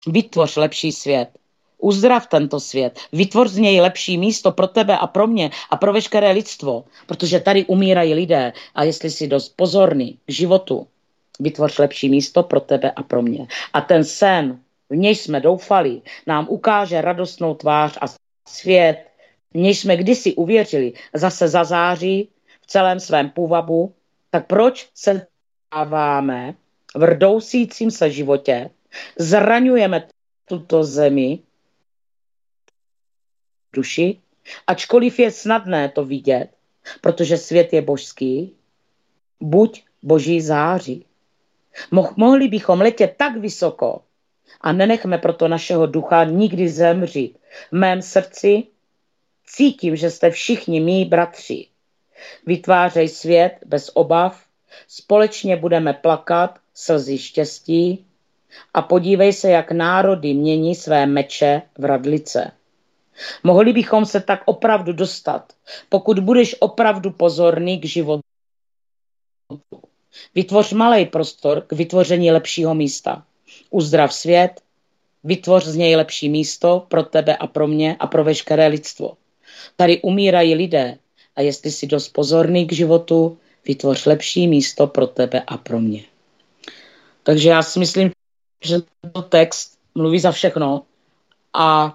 Vytvoř lepší svět. Uzdrav tento svět. Vytvoř z něj lepší místo pro tebe a pro mě a pro veškeré lidstvo. Protože tady umírají lidé a jestli jsi dost pozorný k životu, vytvoř lepší místo pro tebe a pro mě. A ten sen, v něj jsme doufali, nám ukáže radostnou tvář a svět, v něj jsme kdysi uvěřili, zase zazáří v celém svém půvabu. Tak proč se dáváme v rdousícím se životě, zraňujeme tuto zemi, duši, ačkoliv je snadné to vidět, protože svět je božský, buď boží září. Mohli bychom letět tak vysoko a nenechme proto našeho ducha nikdy zemřít. V mém srdci cítím, že jste všichni mí bratři. Vytvářej svět bez obav, společně budeme plakat slzy štěstí a podívej se, jak národy mění své meče v radlice. Mohli bychom se tak opravdu dostat, pokud budeš opravdu pozorný k životu. Vytvoř malý prostor k vytvoření lepšího místa. Uzdrav svět, vytvoř z něj lepší místo pro tebe a pro mě a pro veškeré lidstvo. Tady umírají lidé a jestli jsi dost pozorný k životu, vytvoř lepší místo pro tebe a pro mě. Takže já si myslím, že to text mluví za všechno a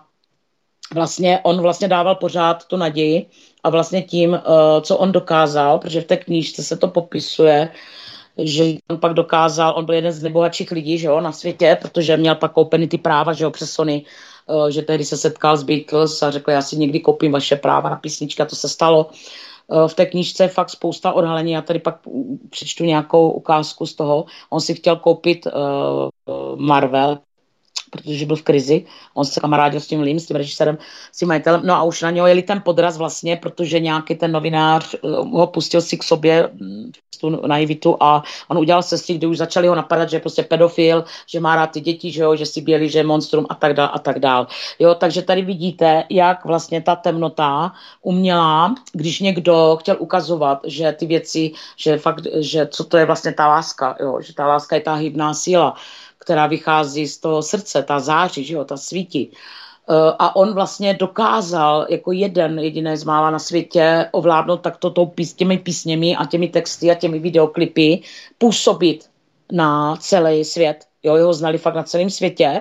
on vlastně dával pořád tu naději a vlastně tím, co on dokázal, protože v té knížce se to popisuje, že on pak dokázal, on byl jeden z nejbohatších lidí, že jo, na světě, protože měl pak koupeny ty práva, že jo, přes Sony, že tehdy se setkal s Beatles a řekl, já si někdy koupím vaše práva na písnička, to se stalo. V té knížce je fakt spousta odhalení, já tady pak přečtu nějakou ukázku z toho. On si chtěl koupit Marvel, protože byl v krizi, on se kamarádil s tím Lim, s tím režisérem, s tím majitelem, no a už na něho jeli ten podraz vlastně, protože nějaký ten novinář ho pustil si k sobě tu naivitu a on udělal sestry, kdy už začali ho napadat, že je prostě pedofil, že má rád ty děti, že jo, že si bělí, že je monstrum a tak dál. Jo, takže tady vidíte, jak vlastně ta temnota uměla, když někdo chtěl ukazovat, že ty věci, že fakt, že co to je vlastně ta láska, jo, že ta láska je ta hybná síla, která vychází z toho srdce, ta září, že jo, ta svítí. A on vlastně dokázal jako jediné z mála na světě ovládnout takto těmi písněmi a těmi texty a těmi videoklipy působit na celý svět. Jo, jeho znali fakt na celém světě.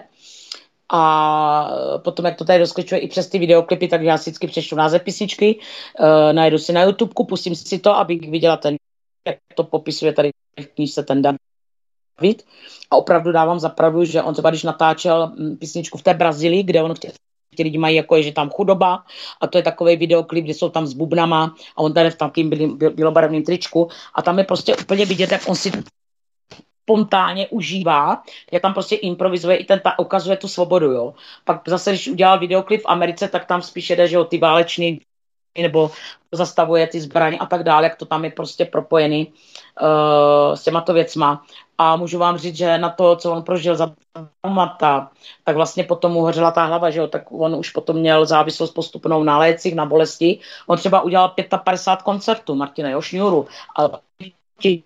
A potom, jak to tady rozklíčuje i přes ty videoklipy, tak já si vždycky přečtu název písničky, najdu si na YouTubeku, pustím si to, abych viděla jak to popisuje tady v knížce ten David. A opravdu dávám za pravdu, že on třeba, když natáčel písničku v té Brazílii, kde on ti lidi mají jako, že tam chudoba a to je takový videoklip, kde jsou tam s bubnama a on tady v takým bělobarevným tričku a tam je prostě úplně vidět, jak on si spontánně užívá, jak tam prostě improvizuje i ukazuje tu svobodu, jo. Pak zase, když udělal videoklip v Americe, tak tam spíš jede, že jo, ty válečný nebo zastavuje ty zbraně a tak dále, jak to tam je prostě propojený s těmato věcma. A můžu vám říct, že na to, co on prožil za traumata, tak vlastně potom mu hořela ta hlava, že jo, tak on už potom měl závislost postupnou na lécích, na bolesti. On třeba udělal 55 koncertů, Martina, jo, šňůru. A těch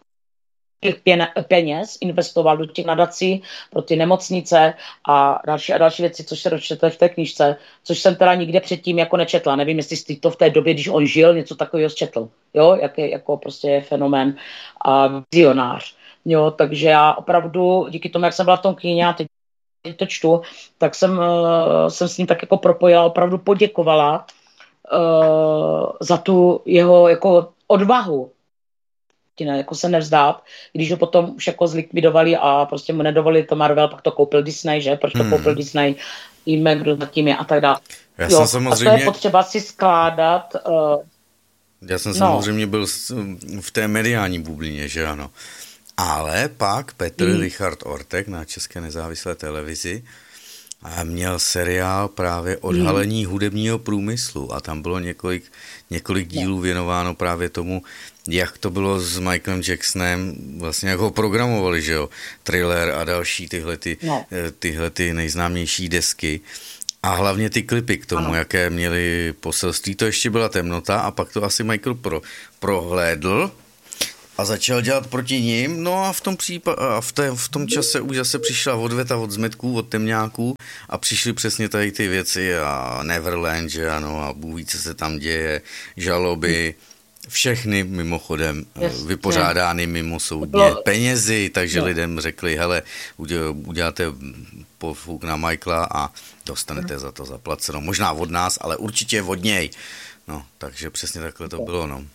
peněz investoval do těch nadací pro ty nemocnice a další věci, což se dočtete v té knížce, což jsem teda nikde předtím jako nečetla. Nevím, jestli jsi to v té době, když on žil, něco takového četl. Jo, jaký jako prostě je fenomén a vizionář. Jo, takže já opravdu, díky tomu, jak jsem byla v tom kyně a teď to čtu, tak jsem s ním tak jako propojila, opravdu poděkovala za tu jeho jako odvahu, jako se nevzdát, když ho potom už jako zlikvidovali a prostě mu nedovolili to Marvel, pak to koupil Disney, že? Proč to koupil Disney, víme, kdo zatím je a tak dále. Já jsem samozřejmě... A to je potřeba si skládat. Já jsem samozřejmě byl v té mediální bublině, že ano. Ale pak Petr Richard Ortek na České nezávislé televizi měl seriál právě Odhalení hudebního průmyslu a tam bylo několik dílů věnováno právě tomu, jak to bylo s Michaelem Jacksonem, vlastně jak ho programovali, že jo, Thriller a další tyhle ty nejznámější desky a hlavně ty klipy k tomu, jaké měly poselství, to ještě byla temnota a pak to asi Michael prohlédl A začal dělat proti ním, no a v tom čase už zase přišla odveta od zmetků, od temňáků a přišly přesně tady ty věci a Neverland, že ano, a Bůh ví, co se tam děje, žaloby, všechny mimochodem vypořádány mimo soudně penězi, takže lidem řekli, hele, uděláte pofuk na Michaela a dostanete za to zaplaceno. Možná od nás, ale určitě od něj. No, takže přesně takhle to bylo, no.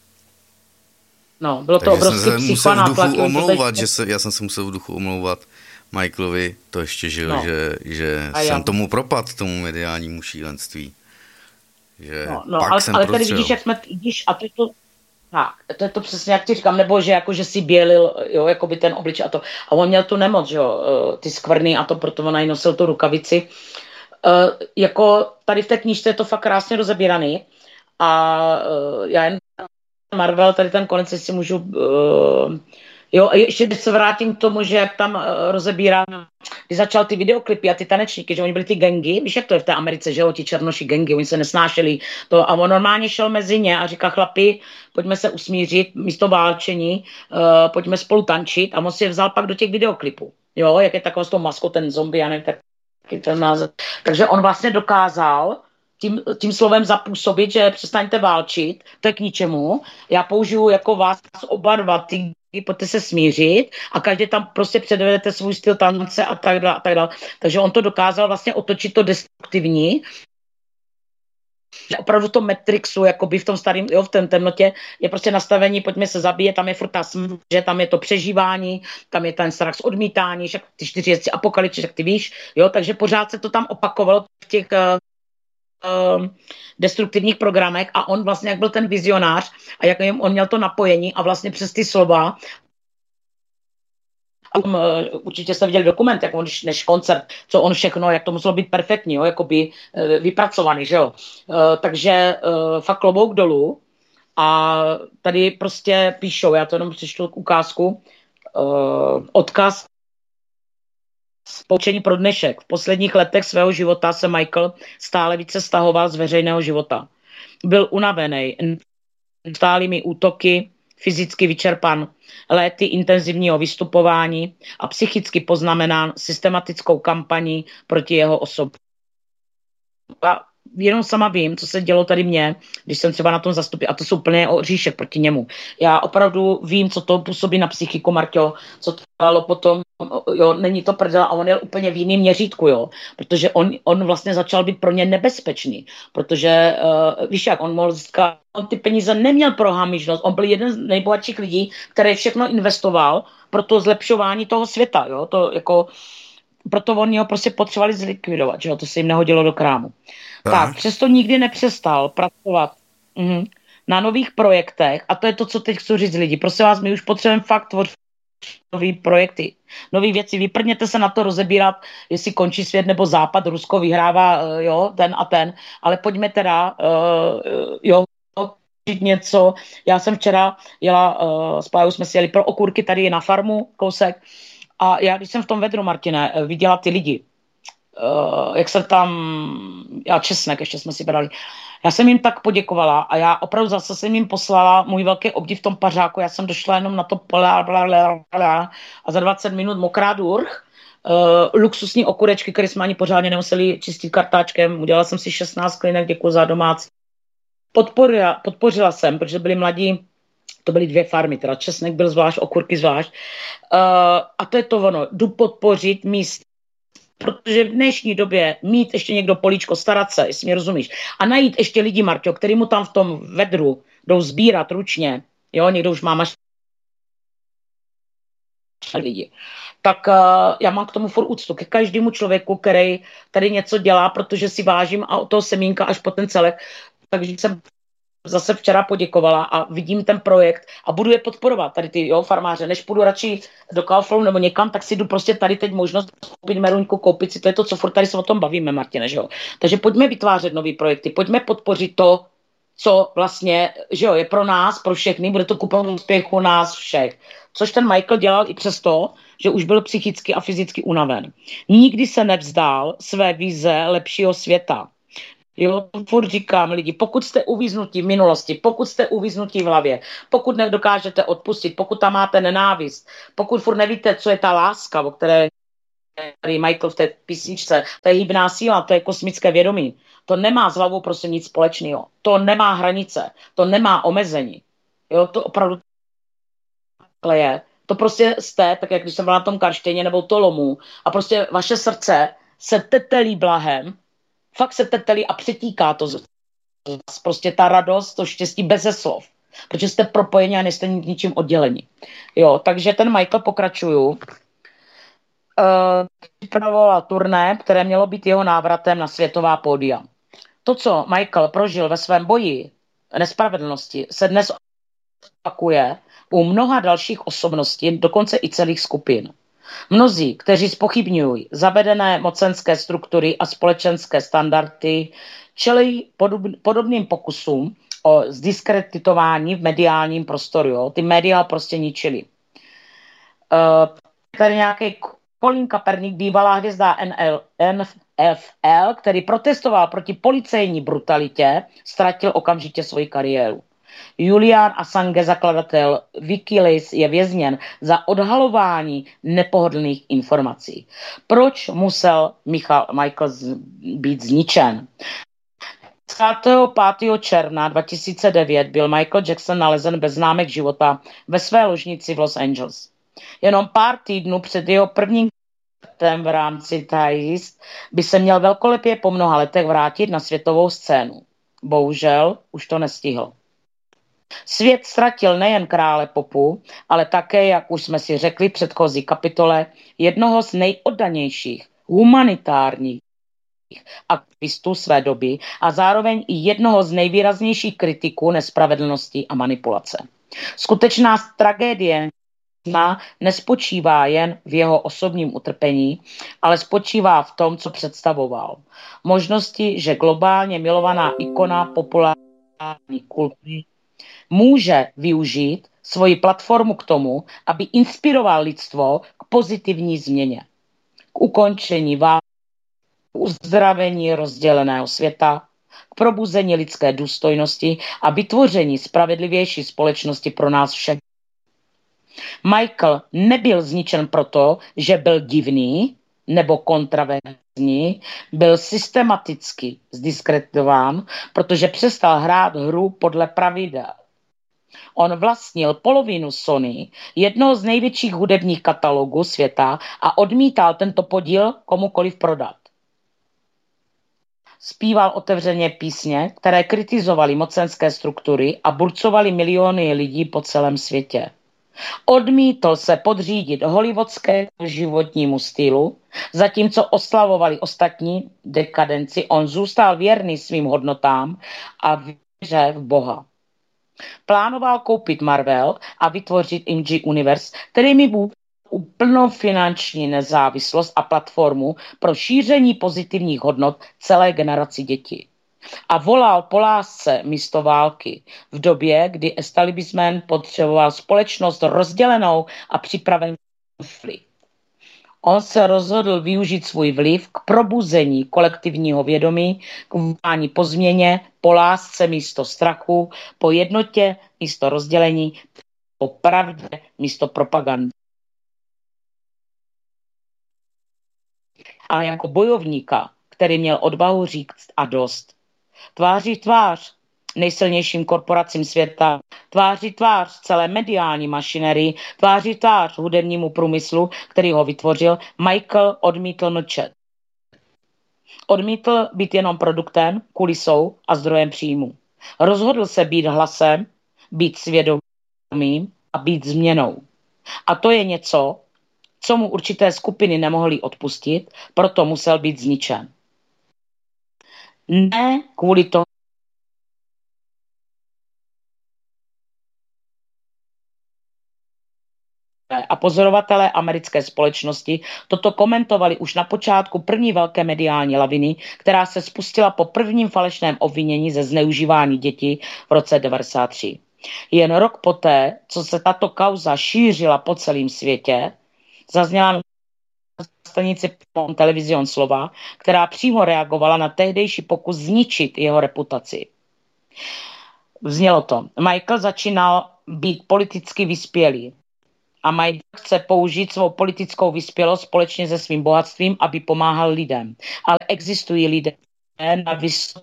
No, bylo to obrovský psychonátlak. Já jsem se musel v duchu omlouvat Michaelovi, to ještě žil, že jsem tomu propad, tomu mediálnímu šílenství. Že ale tady vidíš, jak jsme, a to je to přesně, jak ti říkám, nebo že jako, že si bělil, jo, jako by ten oblič a to. A on měl tu nemoc, jo, ty skvrny a to, proto on nosil tu rukavici. Jako tady v té knížce je to fakt krásně rozebíraný a já jen Marvel, tady ten konec, jestli můžu... Jo, ještě když se vrátím k tomu, že jak tam rozebírá, když začal ty videoklipy a ty tanečníky, že oni byli ty gangy, víš, jak to je v té Americe, že jo, ti černoši gangy, oni se nesnášeli to a on normálně šel mezi ně a říká, chlapi, pojďme se usmířit, místo válčení, pojďme spolu tančit a on si je vzal pak do těch videoklipů, jo, jak je takovou s tou maskou ten zombie, já nevím, taky ten název. Takže on vlastně dokázal tím slovem zapůsobit, že přestaňte válčit, to je k ničemu. Já použiju jako vás oba dva, pojďte se smířit a každý tam prostě předvedete svůj styl tance a tak dále, a tak dále. Takže on to dokázal vlastně otočit to destruktivní. Opravdu v tom Matrixu, jakoby v tom starém, jo, v té temnotě je prostě nastavení, pojďme se zabíjet, tam je furt ta smrt, že tam je to přežívání, tam je ten strach z odmítání, však ty 4 věci apokalypsy, jak ty víš, jo, takže pořád se to tam opakovalo v těch destruktivních programech a on vlastně, jak byl ten vizionář a jak on měl to napojení a vlastně přes ty slova určitě jste viděli dokument, jak on, než koncert, co on všechno, jak to muselo být perfektní, jo, jakoby vypracovaný, že jo. Takže fakt klobouk dolů a tady prostě píšou, já to jenom přečtu ukázku, odkaz poučení pro dnešek. V posledních letech svého života se Michael stále více stahoval z veřejného života. Byl unavený stálými útoky, fyzicky vyčerpan léty intenzivního vystupování a psychicky poznamenán systematickou kampaní proti jeho osobě. A jenom sama vím, co se dělo tady mně, když jsem třeba na tom zastupě, a to jsou plné oříšek proti němu. Já opravdu vím, co to působí na psychiku, Marťo, co to dalo potom, jo, není to prdel a on je úplně v jiném měřítku, jo, protože on vlastně začal být pro ně nebezpečný, protože víš jak, on mohl získat, on ty peníze neměl pro hamižnost, on byl jeden z nejbohatších lidí, který všechno investoval pro to zlepšování toho světa, jo, to jako, proto oni ho prostě potřebovali zlikvidovat, že jo, to se jim nehodilo do krámu. Tak, přesto nikdy nepřestal pracovat na nových projektech a to je to, co teď chci říct lidi. Prosím vás, my už potřebujeme fakt tvořit nové projekty, nové věci. Vyprněte se na to rozebírat, jestli končí svět nebo západ, Rusko vyhrává, jo, ten a ten, ale pojďme teda, jo, něco. Já jsem včera jela, s Pájou jsme si jeli pro okurky tady na farmu, kousek, a já, když jsem v tom vedru, Martine, viděla ty lidi, jak se tam, česnek ještě jsme si brali. Já jsem jim tak poděkovala a já opravdu zase jsem jim poslala můj velký obdiv v tom pařáku. Já jsem došla jenom na to a za 20 minut mokrá durch, luxusní okurečky, které jsme ani pořádně nemuseli čistit kartáčkem. Udělala jsem si 16 klinek, děkuji za domácí. Podpořila jsem, protože byli mladí, to byly 2 farmy, teda česnek byl zvlášť, okurky zvlášť. A to je to ono, jdu podpořit míst, protože v dnešní době mít ještě někdo políčko, starat se, jestli mě rozumíš, a najít ještě lidi, Marťo, který mu tam v tom vedru jdou sbírat ručně, jo, někdo už má lidi, tak já mám k tomu furt úctu, ke každému člověku, který tady něco dělá, protože si vážím a od toho semínka až po ten celek, takže jsem zase včera poděkovala a vidím ten projekt a budu je podporovat, tady ty, jo, farmáře, než půjdu radši do Kauflandu nebo někam, tak si jdu prostě tady teď možnost koupit meruňku, koupit si, to je to, co furt tady se o tom bavíme, Martine, že jo. Takže pojďme vytvářet nový projekty, pojďme podpořit to, co vlastně, že jo, je pro nás, pro všechny, bude to kupovat úspěchu nás všech. Což ten Michael dělal i přesto, že už byl psychicky a fyzicky unaven. Nikdy se nevzdál své vize lepšího světa. Jo, furt říkám lidi, pokud jste uvíznutí v minulosti, pokud jste uvíznutí v hlavě, pokud nedokážete odpustit, pokud tam máte nenávist, pokud furt nevíte, co je ta láska, o které tady Michael v té písničce, to je hybná síla, to je kosmické vědomí. To nemá s hlavou prostě nic společného. To nemá hranice, to nemá omezení. Jo, to opravdu je. To prostě jste, tak jak když jsem byla na tom Karštěně nebo Tolomu a prostě vaše srdce se tetelí blahem, fakt se tetelí a přetíká to z vás. Prostě ta radost, to štěstí beze slov. Protože jste propojeni a nejste ničím oddělení. Jo, takže ten Michael pokračuju. Připravoval turné, které mělo být jeho návratem na světová pódia. To, co Michael prožil ve svém boji nespravedlnosti, se dnes opakuje u mnoha dalších osobností, dokonce i celých skupin. Mnozí, kteří zpochybňují zavedené mocenské struktury a společenské standardy, čelí podobným pokusům o zdiskreditování v mediálním prostoru. Jo? Ty média prostě ničili. Tady nějaký Colin Kaepernick, bývalá hvězda NFL, který protestoval proti policejní brutalitě, ztratil okamžitě svoji kariéru. Julian Assange, zakladatel Wikileaks, je vězněn za odhalování nepohodlných informací. Proč musel Michael být zničen? 25. června 2009 byl Michael Jackson nalezen bez známek života ve své ložnici v Los Angeles. Jenom pár týdnů před jeho prvním v rámci Thais by se měl velkolepě po mnoha letech vrátit na světovou scénu. Bohužel už to nestihl. Svět ztratil nejen krále popu, ale také, jak už jsme si řekli v předchozí kapitole, jednoho z nejoddanějších humanitárních aktivistů své doby a zároveň i jednoho z nejvýraznějších kritiků nespravedlnosti a manipulace. Skutečná tragédie nespočívá jen v jeho osobním utrpení, ale spočívá v tom, co představoval. Možnosti, že globálně milovaná ikona populární kultury může využít svoji platformu k tomu, aby inspiroval lidstvo k pozitivní změně, k ukončení války, k uzdravení rozděleného světa, k probuzení lidské důstojnosti a vytvoření spravedlivější společnosti pro nás všechny. Michael nebyl zničen proto, že byl divný nebo kontraverzní, byl systematicky zdiskreditován, protože přestal hrát hru podle pravidel. On vlastnil polovinu Sony, jednoho z největších hudebních katalogů světa a odmítal tento podíl komukoliv prodat. Zpíval otevřeně písně, které kritizovaly mocenské struktury a burcovaly miliony lidí po celém světě. Odmítl se podřídit hollywoodskému životnímu stylu, zatímco oslavovali ostatní dekadenci, on zůstal věrný svým hodnotám a víře v Boha. Plánoval koupit Marvel a vytvořit MG Universe, který mi byl úplnou finanční nezávislost a platformu pro šíření pozitivních hodnot celé generaci dětí. A volal po lásce místo války v době, kdy establishment potřeboval společnost rozdělenou a připravenou. On se rozhodl využít svůj vliv k probuzení kolektivního vědomí, k volání po změně, po lásce místo strachu, po jednotě místo rozdělení, po pravdě místo propagandy. A jako bojovníka, který měl odvahu říct a dost, tváří tvář nejsilnějším korporacím světa, tváří tvář celé mediální mašinerii, tváří tvář hudebnímu průmyslu, který ho vytvořil, Michael odmítl mlčet. Odmítl být jenom produktem, kulisou a zdrojem příjmu. Rozhodl se být hlasem, být svědomím a být změnou. A to je něco, co mu určité skupiny nemohly odpustit, proto musel být zničen. Ne kvůli tomu, a pozorovatelé americké společnosti toto komentovali už na počátku první velké mediální laviny, která se spustila po prvním falešném obvinění ze zneužívání dětí v roce 1993. Jen rok poté, co se tato kauza šířila po celém světě, zazněla stanici Televizion Slova, která přímo reagovala na tehdejší pokus zničit jeho reputaci. Znělo to: Michael začínal být politicky vyspělý a Michael chce použít svou politickou vyspělost společně se svým bohatstvím, aby pomáhal lidem. Ale existují lidé na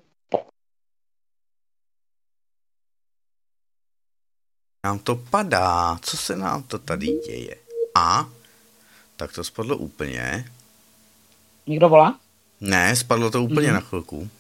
Nám to padá, co se nám to tady děje? A? Tak to spadlo úplně. Někdo volá? Ne, spadlo to úplně na chvilku.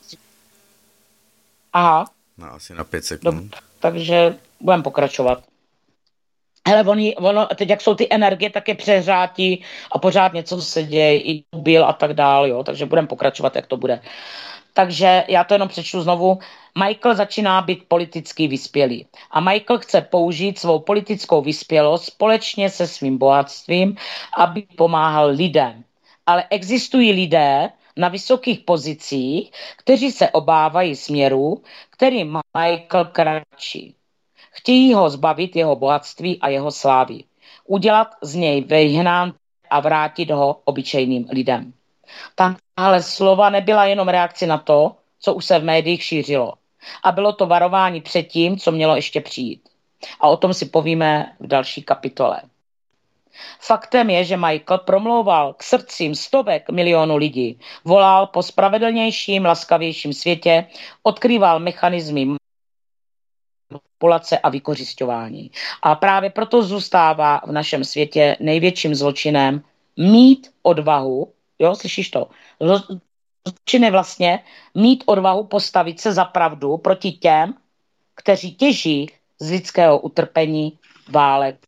Aha. No, asi na 5 sekund. Takže budeme pokračovat. Hele, ono, teď jak jsou ty energie, tak je přehrátí a pořád něco se děje, i mobil a tak dál, jo, takže budeme pokračovat, jak to bude. Takže já to jenom přečtu znovu. Michael začíná být politicky vyspělý a Michael chce použít svou politickou vyspělost společně se svým bohatstvím, aby pomáhal lidem. Ale existují lidé na vysokých pozicích, kteří se obávají směru, který Michael kráčí. Chtějí ho zbavit jeho bohatství a jeho slávy. Udělat z něj vyhnán a vrátit ho obyčejným lidem. Tahle slova nebyla jenom reakci na to, co už se v médiích šířilo. A bylo to varování před tím, co mělo ještě přijít. A o tom si povíme v další kapitole. Faktem je, že Michael promlouval k srdcím stovek milionů lidí. Volal po spravedlnějším, laskavějším světě, odkrýval mechanismy manipulace a vykořisťování. A právě proto zůstává v našem světě největším zločinem mít odvahu, jo, slyšíš to? Zločin je vlastně mít odvahu postavit se za pravdu proti těm, kteří těží z lidského utrpení, válek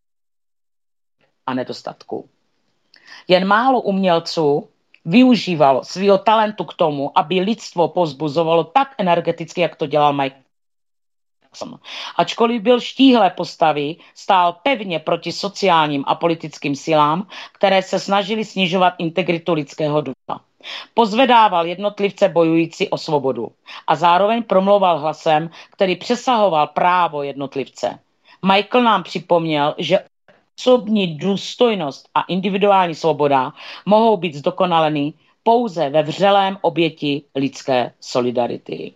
a nedostatku. Jen málo umělců využívalo svého talentu k tomu, aby lidstvo povzbuzovalo tak energeticky, jak to dělal Michael. Ačkoliv byl štíhlé postavy, stál pevně proti sociálním a politickým silám, které se snažily snižovat integritu lidského ducha. Pozvedával jednotlivce bojující o svobodu a zároveň promlouval hlasem, který přesahoval právo jednotlivce. Michael nám připomněl, že osobní důstojnost a individuální svoboda mohou být zdokonaleny pouze ve vřelém oběti lidské solidarity.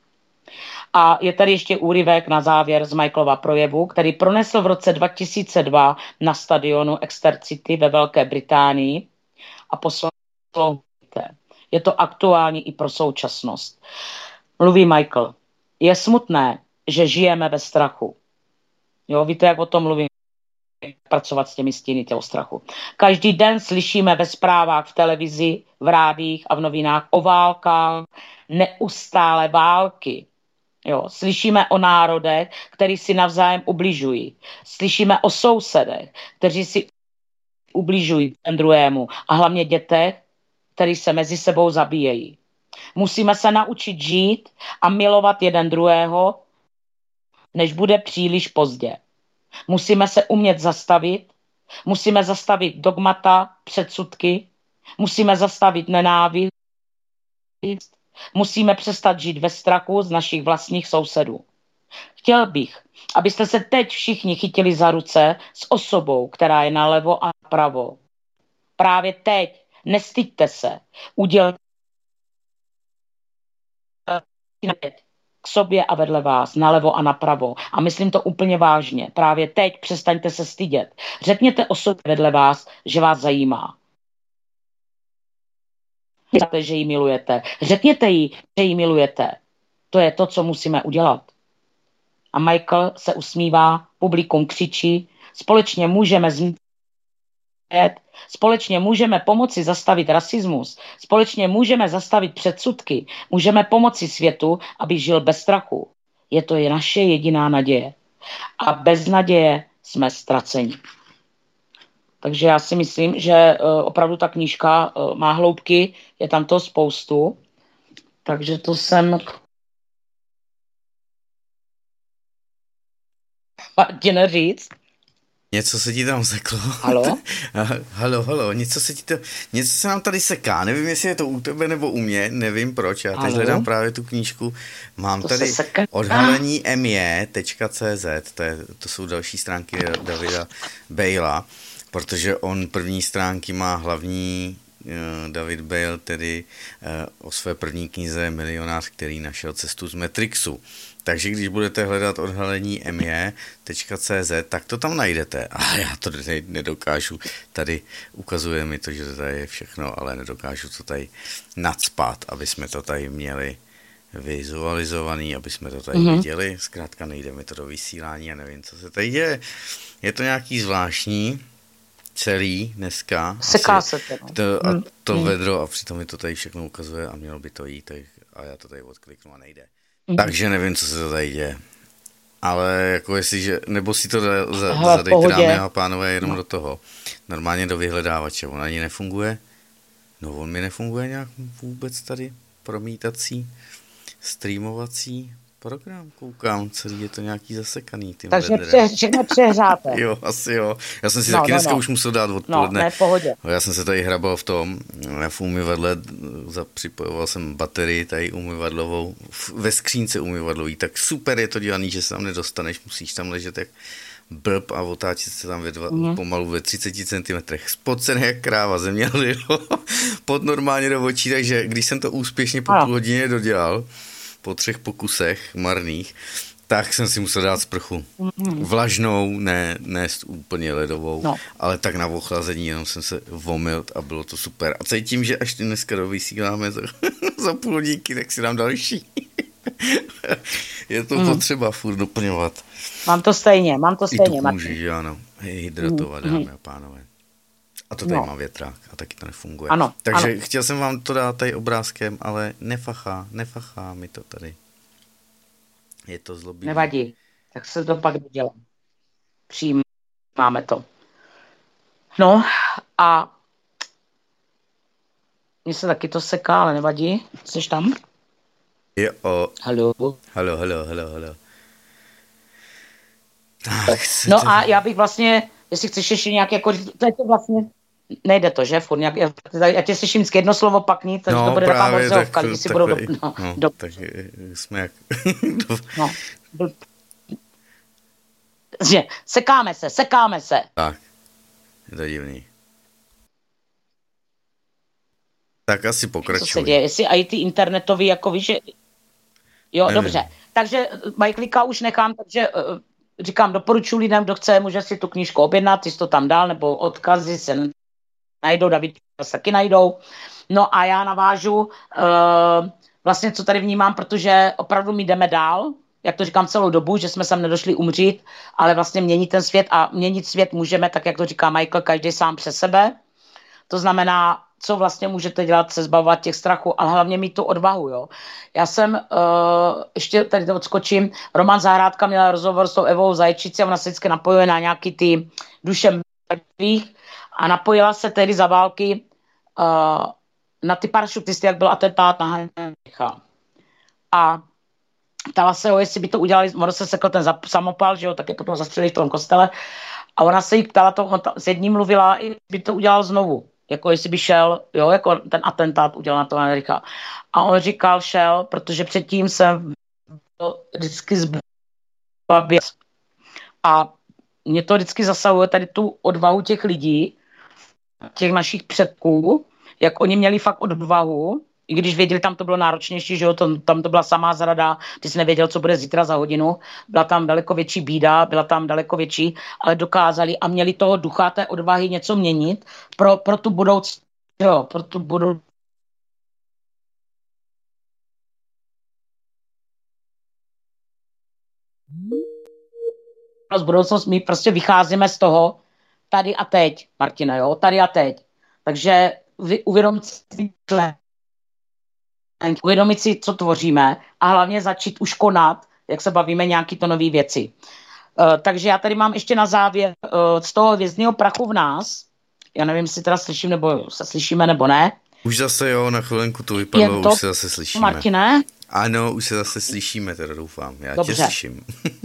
A je tady ještě úryvek na závěr z Michaelova projevu, který pronesl v roce 2002 na stadionu Exeter City ve Velké Británii a poslal. Je to aktuální i pro současnost. Mluví Michael. Je smutné, že žijeme ve strachu. Jo, víte, jak o tom mluvím? Pracovat s těmi stíny toho strachu. Každý den slyšíme ve zprávách, v televizi, v rádiích a v novinách o válkách, neustále války. Jo, slyšíme o národech, kteří si navzájem ubližují. Slyšíme o sousedech, kteří si ubližují ten druhému a hlavně dětech, kteří se mezi sebou zabíjejí. Musíme se naučit žít a milovat jeden druhého, než bude příliš pozdě. Musíme se umět zastavit, musíme zastavit dogmata, předsudky, musíme zastavit nenávist, musíme přestat žít ve strachu z našich vlastních sousedů. Chtěl bych, abyste se teď všichni chytili za ruce s osobou, která je nalevo a napravo. Právě teď, nestyďte se, udělejte k sobě a vedle vás, nalevo a napravo. A myslím to úplně vážně. Právě teď přestaňte se stydět. Řekněte osobě vedle vás, že vás zajímá. Řekněte, že ji milujete. Řekněte jí, že ji milujete. To je to, co musíme udělat. A Michael se usmívá, publikum křičí, společně můžeme změnit, společně můžeme pomoci zastavit rasismus, společně můžeme zastavit předsudky, můžeme pomoci světu, aby žil bez strachu. Je to naše jediná naděje. A bez naděje jsme ztraceni. Takže já si myslím, že opravdu ta knížka má hloubky, je tam to spoustu. Takže to jsem... Martina říct? Něco se ti tam seklo. Halo? Halo, něco se nám tady seká. Nevím, jestli je to u tebe nebo u mě, nevím proč. Já teď hledám právě tu knížku. Mám to tady odhalení mje.cz, to jsou další stránky Davida Bejla. protože on první stránky má hlavní David Bale, tedy o své první knize Milionář, který našel cestu z Matrixu. Takže když budete hledat odhalení mje.cz, tak to tam najdete. A já to nedokážu, tady ukazuje mi to, že to tady je všechno, ale nedokážu to tady nacpat, aby jsme to tady měli vizualizovaný, aby jsme to tady viděli. Zkrátka nejde mi to do vysílání a nevím, co se tady děje. Je to nějaký zvláštní celý dneska. Seká se to. A to vedro a přitom mi to tady všechno ukazuje a mělo by to jít, a já to tady odkliknu a nejde. Takže nevím, co se to tady děje. Ale jako jestliže, nebo si to zadejte, dámy a pánové, jenom do toho. Normálně do vyhledávače. On ani nefunguje. No on mi nefunguje nějak vůbec tady promítací, streamovací program. Koukám, celý je to nějaký zasekaný. Takže všechno přehřáte. Jo, asi jo. Já jsem si taky dneska už musel dát odpoledne. No, ne, v pohodě. Já jsem se tady hrabal v tom, já v umyvadle připojoval jsem baterii tady umyvadlovou, ve skřínce umyvadlový, tak super je to dělaný, že se tam nedostaneš, musíš tam ležet jak blb a otáčet se tam pomalu ve 30 cm. Spocený jak kráva, země lilo pod normálně do očí, takže když jsem to úspěšně po půl hodině dodělal, po 3 pokusech marných, tak jsem si musel dát sprchu. Vlažnou, ne úplně ledovou, ale tak na ochlazení, jenom jsem se vomil a bylo to super. A cítím, že až dneska dovysíláme za půl hodinky, tak si dám další. Je to potřeba furt doplňovat. Mám to stejně. I tu kůži, že ano. Hydratovat, dámy a pánové. A to tady má větrák a taky to nefunguje. Ano, takže chtěl jsem vám to dát tady obrázkem, ale nefachá mi to tady. Je to zlobivý. Nevadí, tak se to pak dodělá. Přijímáme to. No a mně se taky to seká, ale nevadí. Jsi tam? Jo. Haló. Tak, no a já bych vlastně, jestli chceš ještě nějak, jako, to vlastně nejde to, že? Furt nějak, já tě slyším vždycky jedno slovo, pak nic, takže to bude taková morzovka, lidi si budou tak jsme jak... že sekáme se. Tak, je to divný. Tak asi pokračuj. Co se děje, jestli i ty internetový, jako víš, že... Jo, nevím. Dobře. Takže Michaelika už nechám, takže říkám, doporučuji lidem, kdo chce, může si tu knížku objednat, ty jsi to tam dal, nebo odkazy se najdou, David se taky najdou. No a já navážu vlastně, co tady vnímám, protože opravdu my jdeme dál, jak to říkám celou dobu, že jsme sem nedošli umřít, ale vlastně měnit ten svět a měnit svět můžeme, tak jak to říká Michael, každý sám přes sebe. To znamená, co vlastně můžete dělat, se zbavovat těch strachů, ale hlavně mít tu odvahu, jo. Já jsem, ještě tady to odskočím, Roman Zahrádka měl rozhovor s tou Evou Zajčicí a ona se vždycky napojuje na nějaký ty duše mrtvých a napojila se tedy za války na ty parašutisty, jak byl atentát na Heinricha. A ptala se ho, jestli by to udělali, ono se sekl ten samopal, že jo, tak je potom zastřelili v tom kostele a ona se jí ptala, s jedním mluvila, by to udělal znovu. Jako jestli by šel, jo, jako ten atentát udělal na toho Heinricha. A on říkal, šel, protože předtím jsem vždycky zbavil. A mě to vždycky zasahuje tady tu odvahu těch lidí, těch našich předků, jak oni měli fakt odvahu, i když věděli, tam to bylo náročnější, že jo, tam to byla samá zrada, ty jsi nevěděl, co bude zítra za hodinu, byla tam daleko větší bída, byla tam daleko větší, ale dokázali a měli toho ducha, té odvahy něco měnit pro tu budoucnost, jo, pro tu budoucnost. Budoucnost, my prostě vycházíme z toho tady a teď, Martina, jo, tady a teď. Takže uvědomit si, co tvoříme a hlavně začít už konat, jak se bavíme nějaký to nový věci. Takže já tady mám ještě na závěr z toho hvězdného prachu v nás. Já nevím, jestli teda slyším, nebo se slyšíme, nebo ne. Už zase jo, na chvilenku to vypadlo, už se zase slyšíme. Martine? Ano, už se zase slyšíme, teda doufám. Já Dobře. Tě slyším.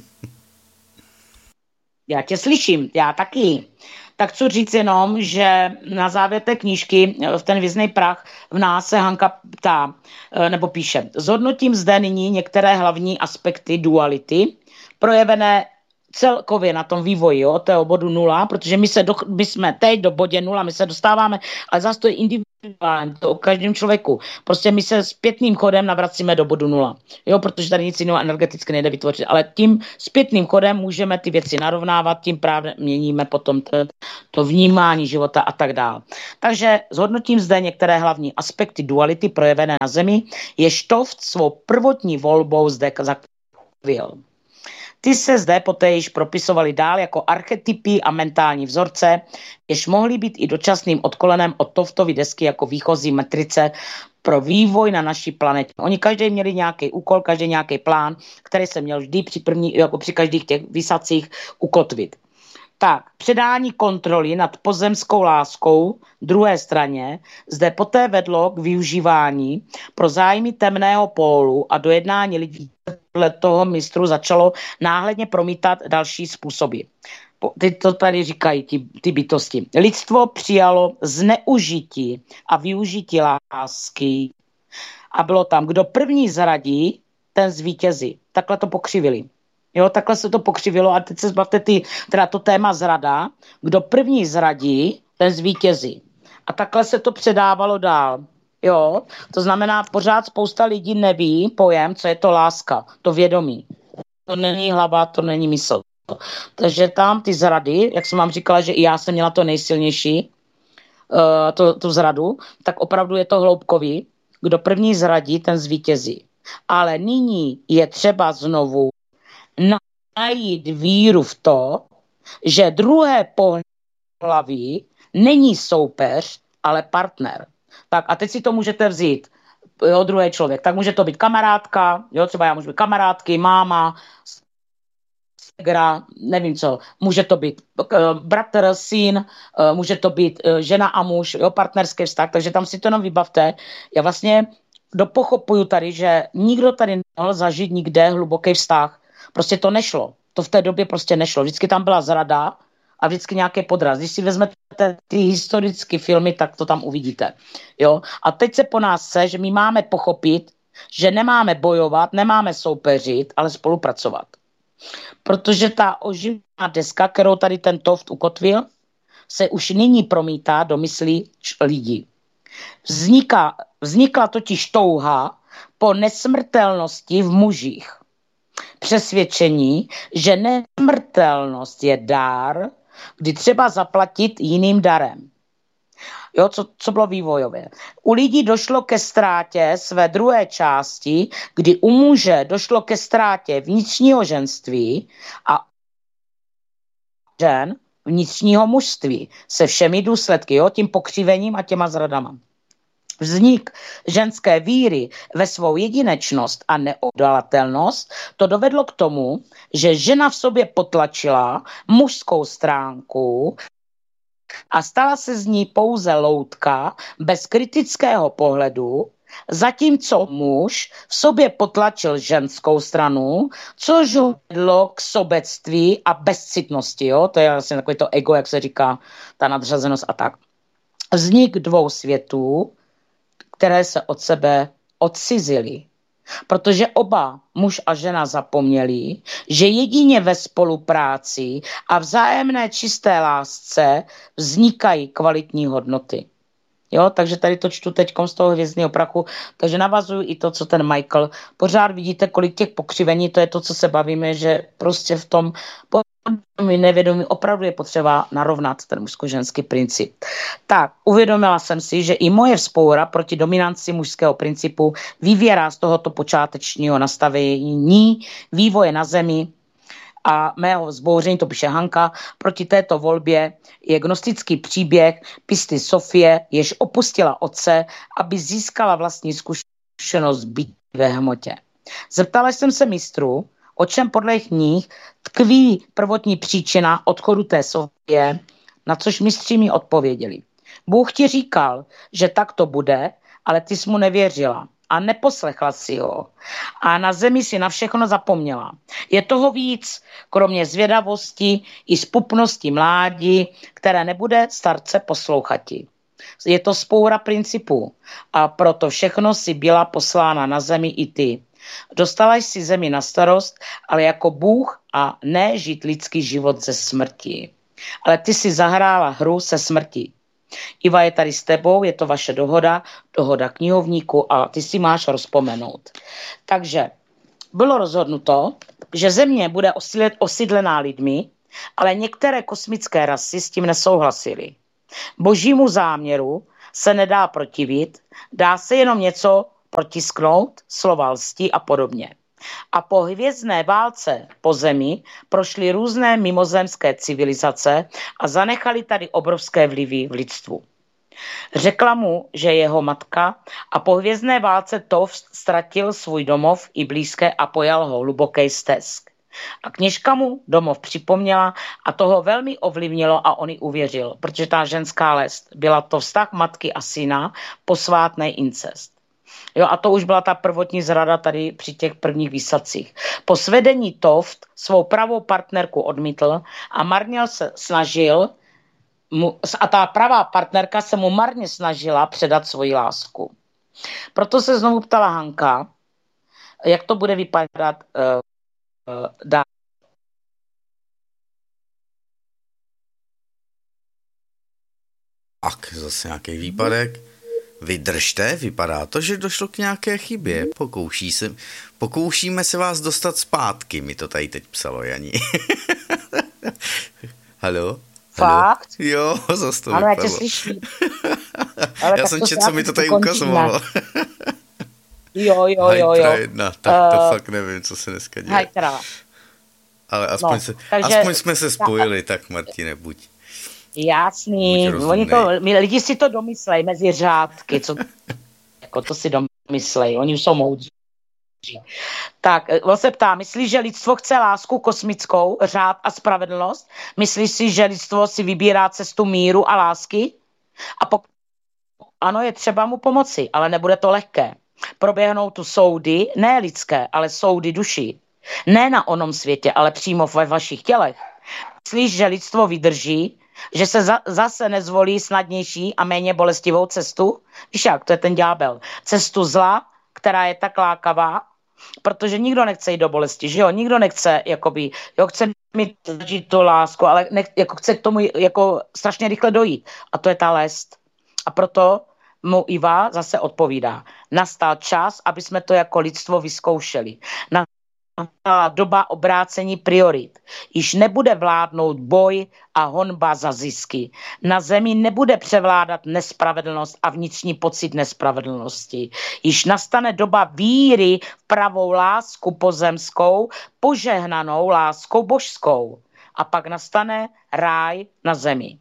Já tě slyším, já taky. Tak chci říct jenom, že na závěr té knížky v ten hvězdný prach v nás se Hanka ptá, nebo píše, zhodnotím zde nyní některé hlavní aspekty duality, projevené celkově na tom vývoji, jo, toho bodu 0, protože my jsme teď do bodě 0, my se dostáváme, ale zase to je individuální, to o každém člověku. Prostě my se zpětným chodem navracíme do bodu 0, jo, protože tady nic jiného energeticky nejde vytvořit, ale tím zpětným chodem můžeme ty věci narovnávat, tím právě měníme potom to vnímání života a tak dále. Takže zhodnotím zde některé hlavní aspekty duality projevené na Zemi, jež Toft svou prvotní volbou zde zakvěl. Ty se zde poté již propisovaly dál jako archetypy a mentální vzorce, jež mohly být i dočasným odkolenem od Toftovy desky jako výchozí metrice pro vývoj na naší planetě. Oni každý měli nějaký úkol, každý nějaký plán, který se měl vždy při každých těch výsadcích ukotvit. Tak, předání kontroly nad pozemskou láskou druhé straně zde poté vedlo k využívání pro zájmy temného pólu a dojednání lidí podle toho mistru začalo náhledně promítat další způsoby. Ty to tady říkají ty bytosti. Lidstvo přijalo zneužití a využití lásky a bylo tam, kdo první zradí, ten zvítězí. Takhle to pokřivili. Jo, takhle se to pokřivilo a teď se zbavte teda to téma zrada. Kdo první zradí, ten zvítězí. A takhle se to předávalo dál. Jo, to znamená, pořád spousta lidí neví pojem, co je to láska, to vědomí. To není hlava, to není mysl. Takže tam ty zrady, jak jsem vám říkala, že i já jsem měla to nejsilnější, tu zradu, tak opravdu je to hloubkový. Kdo první zradí, ten zvítězí. Ale nyní je třeba znovu najít víru v to, že druhé pohlaví není soupeř, ale partner. Tak a teď si to můžete vzít, jo, druhý člověk. Tak může to být kamarádka, jo, třeba já můžu být kamarádky, máma, segra, nevím co. Může to být bratr, syn, může to být žena a muž, jo, partnerský vztah, takže tam si to jenom vybavte. Já vlastně dopochopuju tady, že nikdo tady nemohl zažít nikde hluboký vztah. Prostě to nešlo. To v té době prostě nešlo. Vždycky tam byla zrada a vždycky nějaký podraz. Když si vezmete ty historické filmy, tak to tam uvidíte. Jo? A teď se po nás chce, že my máme pochopit, že nemáme bojovat, nemáme soupeřit, ale spolupracovat. Protože ta oživná deska, kterou tady ten Toft ukotvil, se už nyní promítá do myslí lidí. Vznikla totiž touha po nesmrtelnosti v mužích. Přesvědčení, že nesmrtelnost je dár, kdy třeba zaplatit jiným darem. Jo, co bylo vývojové. U lidí došlo ke ztrátě své druhé části, kdy u muže došlo ke ztrátě vnitřního ženství a žen vnitřního mužství se všemi důsledky, jo, tím pokřivením a těma zradama. Vznik ženské víry ve svou jedinečnost a neodolatelnost to dovedlo k tomu, že žena v sobě potlačila mužskou stránku a stala se z ní pouze loutka bez kritického pohledu, zatímco muž v sobě potlačil ženskou stranu, což ho vedlo k sobectví a bezcitnosti. Jo? To je vlastně takové to ego, jak se říká, ta nadřazenost a tak. Vznik dvou světů, které se od sebe odcizily. Protože oba, muž a žena, zapomněli, že jedině ve spolupráci a vzájemné čisté lásce vznikají kvalitní hodnoty. Jo, takže tady to čtu teďkom z toho hvězdného prachu, takže navazuju i to, co ten Michael. Pořád vidíte, kolik těch pokřivení, to je to, co se bavíme, že prostě v tom nevědomí opravdu je potřeba narovnat ten mužsko-ženský princip. Tak, uvědomila jsem si, že i moje vzpoura proti dominanci mužského principu vyvěrá z tohoto počátečního nastavení vývoje na Zemi a mého vzbouření, to píše Hanka, proti této volbě je gnostický příběh Pisty Sofie, jež opustila otce, aby získala vlastní zkušenost být ve hmotě. Zeptala jsem se mistru, o čem podle jejich knih tkví prvotní příčina odchodu té Sofie, na což mistři mi odpověděli. Bůh ti říkal, že tak to bude, ale ty jsi mu nevěřila a neposlechla si ho. A na Zemi si na všechno zapomněla. Je toho víc, kromě zvědavosti i zpupnosti mládí, které nebude starce poslouchati. Je to spoura principů a proto všechno si byla poslána na Zemi i ty. Dostala jsi zemi na starost, ale jako Bůh a ne žít lidský život ze smrti. Ale ty si zahrála hru se smrti. Iva je tady s tebou, je to vaše dohoda knihovníku a ty si máš rozpomenout. Takže bylo rozhodnuto, že země bude osídlená lidmi, ale některé kosmické rasy s tím nesouhlasily. Božímu záměru se nedá protivit, dá se jenom něco protisknout, slova lsti a podobně. A po hvězdné válce po zemi prošly různé mimozemské civilizace a zanechali tady obrovské vlivy v lidstvu. Řekla mu, že jeho matka a po hvězdné válce Toft ztratil svůj domov i blízké a pojal ho hluboký stesk. A kněžka mu domov připomněla a toho velmi ovlivnilo a on i uvěřil, protože ta ženská lest byla to vztah matky a syna, posvátný incest. Jo, a to už byla ta prvotní zrada tady při těch prvních výsadcích. Po svedení Toft svou pravou partnerku odmítl a marně se snažil, a ta pravá partnerka se mu marně snažila předat svoji lásku. Proto se znovu ptala Hanka, jak to bude vypadat dál. Tak, zase nějaký výpadek. Vydržte, vypadá to, že došlo k nějaké chybě. Pokoušíme se vás dostat zpátky, mi to tady teď psalo Janí. Haló? Fakt? Jo, zase to vypadlo. Ano, já tě slyším. Já jsem četl, co mi to tady ukazovalo. Jo. Jedna, tak to fakt nevím, co se dneska děje. Hajtra. Ale aspoň jsme se spojili, tak Martine, buď. Jasný, lidi si to domyslejí mezi řádky, co jako to si domyslejí, oni už jsou moudří. Tak, on se ptá, myslíš, že lidstvo chce lásku kosmickou, řád a spravedlnost? Myslíš si, že lidstvo si vybírá cestu míru a lásky? A ano, je třeba mu pomoci, ale nebude to lehké. Proběhnou tu soudy, ne lidské, ale soudy duší. Ne na onom světě, ale přímo ve vašich tělech. Myslíš, že lidstvo vydrží, že se zase nezvolí snadnější a méně bolestivou cestu? Víš jak, to je ten ďábel. Cestu zla, která je tak lákavá, protože nikdo nechce jít do bolesti, že jo? Nikdo nechce, jakoby, jo, chce mít tu lásku, ale jako chce k tomu jako strašně rychle dojít. A to je ta lest. A proto mu Iva zase odpovídá. Nastal čas, aby jsme to jako lidstvo vyzkoušeli. Doba obrácení priorit. Již nebude vládnout boj a honba za zisky. Na zemi nebude převládat nespravedlnost a vnitřní pocit nespravedlnosti. Již nastane doba víry v pravou lásku pozemskou, požehnanou láskou božskou. A pak nastane ráj na zemi.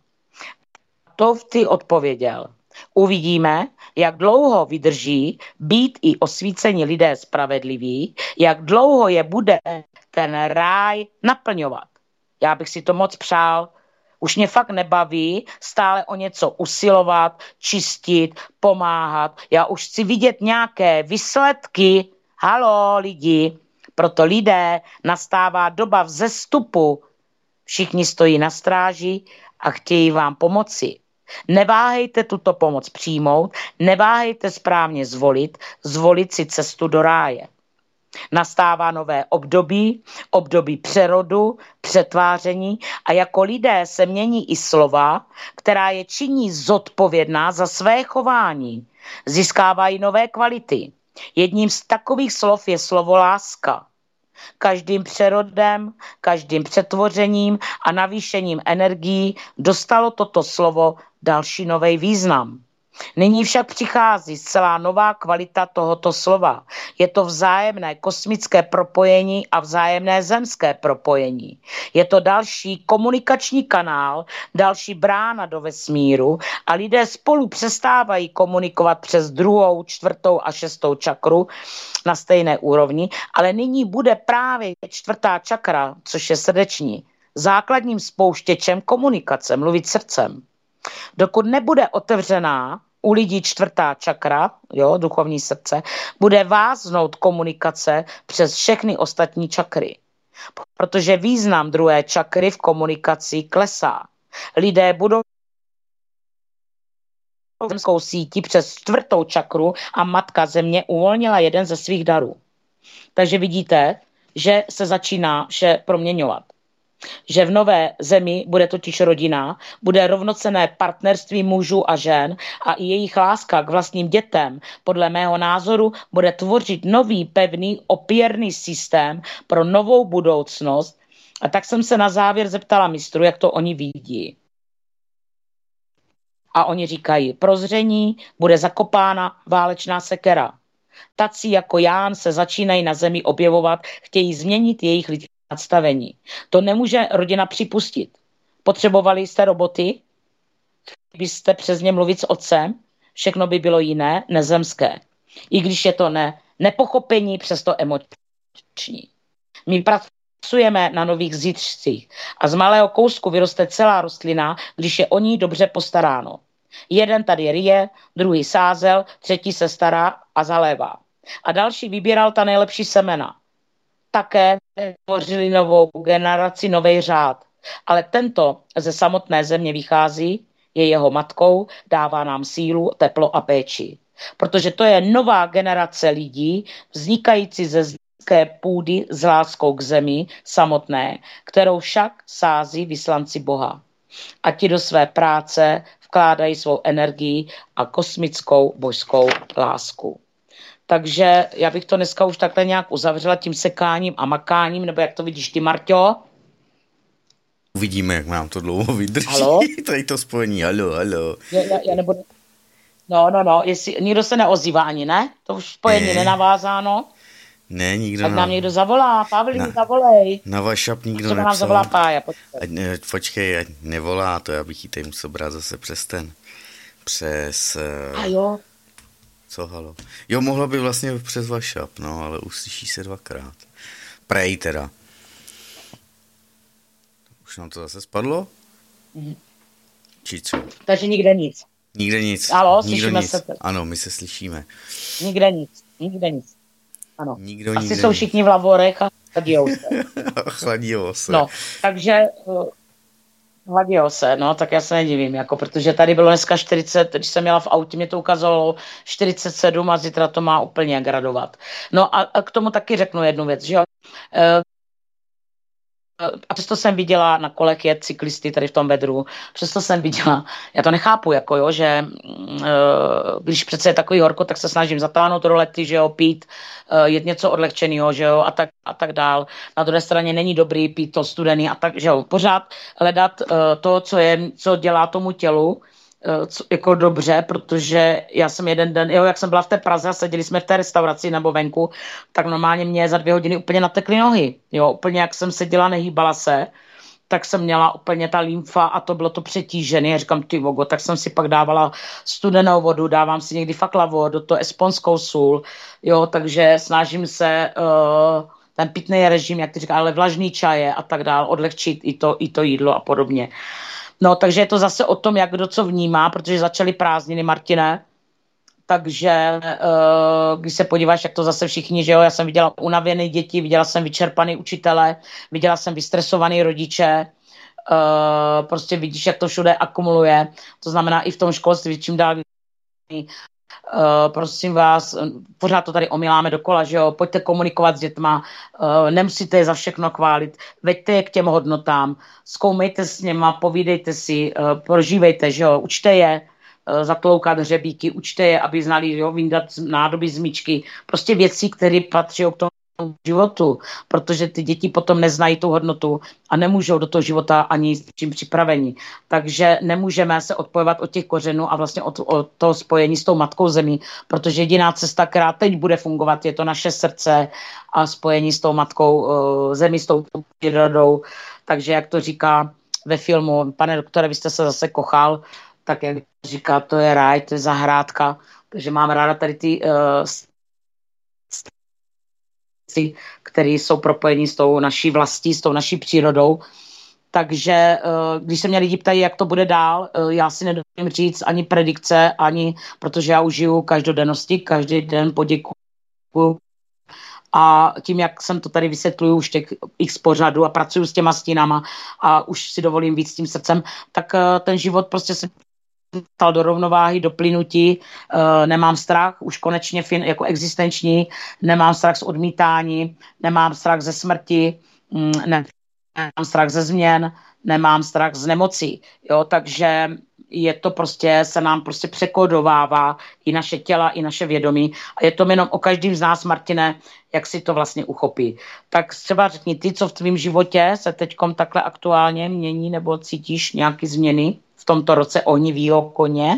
To ty odpověděl. Uvidíme, jak dlouho vydrží být i osvícení lidé spravedliví, jak dlouho je bude ten ráj naplňovat. Já bych si to moc přál. Už mě fakt nebaví stále o něco usilovat, čistit, pomáhat. Já už chci vidět nějaké výsledky. Haló, lidi. Proto lidé, nastává doba vzestupu. Všichni stojí na stráži a chtějí vám pomoci. Neváhejte tuto pomoc přijmout, neváhejte správně zvolit si cestu do ráje. Nastává nové období přerodu, přetváření a jako lidé se mění i slova, která je činí zodpovědná za své chování. Získávají nové kvality. Jedním z takových slov je slovo láska. Každým přerodem, každým přetvořením a navýšením energií dostalo toto slovo další nový význam. Nyní však přichází zcela nová kvalita tohoto slova. Je to vzájemné kosmické propojení a vzájemné zemské propojení. Je to další komunikační kanál, další brána do vesmíru a lidé spolu přestávají komunikovat přes 2., 4. a 6. čakru na stejné úrovni, ale nyní bude právě 4. čakra, což je srdeční, základním spouštěčem komunikace, mluvit srdcem. Dokud nebude otevřená u lidí 4. čakra, jo, duchovní srdce, bude váznout komunikace přes všechny ostatní čakry. Protože význam 2. čakry v komunikaci klesá. Lidé budou zemskou sítí přes 4. čakru a matka země uvolnila jeden ze svých darů. Takže vidíte, že se začíná vše proměňovat. Že v nové zemi bude totiž rodina, bude rovnocenné partnerství mužů a žen a i jejich láska k vlastním dětem, podle mého názoru, bude tvořit nový, pevný, opěrný systém pro novou budoucnost. A tak jsem se na závěr zeptala mistrů, jak to oni vidí. A oni říkají, prozření, bude zakopána válečná sekera. Tací jako Ján se začínají na zemi objevovat, chtějí změnit jejich lidské nastavení. To nemůže rodina připustit. Potřebovali jste roboty, byste přes ně mluvit s otcem, všechno by bylo jiné, nezemské. I když je to nepochopení, přesto emoční. My pracujeme na nových zítřcích a z malého kousku vyroste celá rostlina, když je o ní dobře postaráno. Jeden tady ryje, druhý sázel, třetí se stará a zalévá. A další vybíral ta nejlepší semena. Také tvořili novou generaci, nový řád. Ale tento ze samotné země vychází, je jeho matkou, dává nám sílu, teplo a péči. Protože to je nová generace lidí, vznikající ze zemské půdy s láskou k zemi samotné, kterou však sází vyslanci Boha. A ti do své práce vkládají svou energii a kosmickou božskou lásku. Takže já bych to dneska už takhle nějak uzavřela tím sekáním a makáním, nebo jak to vidíš ty, Marťo? Uvidíme, jak nám to dlouho vydrží. Halo? Tady to spojení, halo. Já nebudu... No, jestli nikdo se neozývá ani, ne? To už spojení nenavázáno. Ne, nikdo. Tak nám někdo zavolá, Pavlín, zavolej. Na WhatsApp nikdo třeba nepsal. Nám zavolá Pája, počkej, ať nevolá, to já bych jí tady musel brát zase přes... A jo. Co, halo? Jo, mohla by vlastně přes WhatsApp, no, ale uslyší se dvakrát. Prej teda. Už nám to zase spadlo? Či co? Takže nikde nic. Nikde nic. Halo, nikdo slyšíme nic. se. Ano, my se slyšíme. Nikde nic. Ano. Nikdo Asi jsou všichni v laborech a chladijou se. Chladijou se. No, takže chladijou se, no, tak já se nedivím, jako, protože tady bylo dneska 40, když jsem jela v autě, mě to ukazovalo 47 a zítra to má úplně gradovat. No a k tomu taky řeknu jednu věc, že jo. A přesto jsem viděla na kolech jet cyklisty tady v tom vedru, přesto jsem viděla, já to nechápu, jako jo, že když přece je takový horko, tak se snažím zatáhnout rolety, že jo, pít, jet něco odlehčenýho, že jo, a tak dál. Na druhé straně není dobrý pít to studený a tak, že jo, pořád hledat to, co dělá tomu tělu, jako dobře, protože já jsem jeden den, jak jsem byla v té Praze a seděli jsme v té restauraci nebo venku, tak normálně mě za 2 hodiny úplně natekly nohy. Jo, úplně jak jsem seděla, nehýbala se, tak jsem měla úplně ta lymfa a to bylo to přetížené. Já říkám, ty vogo, tak jsem si pak dávala studenou vodu, dávám si někdy fakt do to esponskou sůl, jo, takže snažím se ten pitný režim, jak ty říká, ale vlažný čaje a tak dál, odlehčit i to jídlo a podobně. No, takže je to zase o tom, jak kdo co vnímá, protože začaly prázdniny, Martine, takže když se podíváš, jak to zase všichni, že jo, já jsem viděla unavené děti, viděla jsem vyčerpaný učitele, viděla jsem vystresovaný rodiče, prostě vidíš, jak to všude akumuluje, to znamená i v tom školství, čím dál prosím vás, pořád to tady omíláme dokola, že jo, pojďte komunikovat s dětma, nemusíte je za všechno chválit, veďte je k těm hodnotám, zkoumejte s něma, povídejte si, prožívejte, že jo, učte je zatloukat hřebíky, učte je, aby znali, jo, vyndat nádoby z míčky, prostě věci, které patří k tomu životu, protože ty děti potom neznají tu hodnotu a nemůžou do toho života ani s čím připraveni. Takže nemůžeme se odpojovat od těch kořenů a vlastně od toho spojení s tou matkou zemí, protože jediná cesta, která teď bude fungovat, je to naše srdce a spojení s tou matkou zemí, s tou přírodou. Takže jak to říká ve filmu, pane doktore, vy jste se zase kochal, tak jak říká, to je ráj, to je zahrádka, takže mám ráda tady ty které jsou propojení s tou naší vlastí, s tou naší přírodou. Takže když se mě lidi ptají, jak to bude dál, já si nedovolím říct ani predikce, ani, protože já už žiju každodennosti, každý den poděkuju. A tím, jak jsem to tady vysvětluju už těch x pořadu a pracuju s těma stínama a už si dovolím víc s tím srdcem, tak ten život prostě se dostal do rovnováhy, do plynutí, nemám strach, už konečně jako existenční, nemám strach z odmítání, nemám strach ze smrti, nemám strach ze změn, nemám strach z nemocí, jo, takže je to prostě, se nám prostě překodovává i naše těla, i naše vědomí a je to jenom o každém z nás, Martine, jak si to vlastně uchopí. Tak třeba řekni ty, co v tvém životě se teďkom takhle aktuálně mění nebo cítíš nějaké změny v tomto roce ohnivýho koně?